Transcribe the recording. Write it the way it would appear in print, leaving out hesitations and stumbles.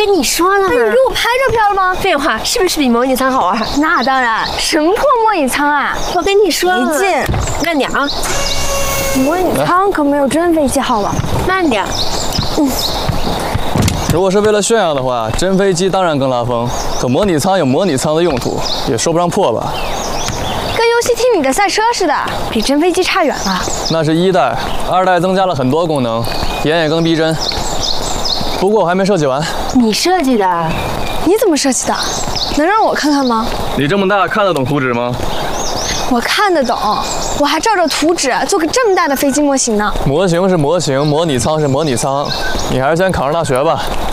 跟你说了吗？ 你给我拍照片了吗？ 废话，是不是比模拟舱好玩？ 那当然，什么破模拟舱啊！ 我跟你说了， 没劲。 慢点啊！ 模拟舱可没有真飞机好玩。 慢点。 如果是为了炫耀的话，真飞机当然更拉风。可模拟舱有模拟舱的用途，也说不上破吧。 跟游戏厅里的赛车似的，比真飞机差远了。 那是1代，2代增加了很多功能，体验也更逼真。不过我还没设计完。 你设计的？ 你怎么设计的？能让我看看吗？ 你这么大看得懂图纸吗？ 我看得懂，我还照着图纸做个这么大的飞机模型呢。 模型是模型，模拟舱是模拟舱，你还是先考上大学吧。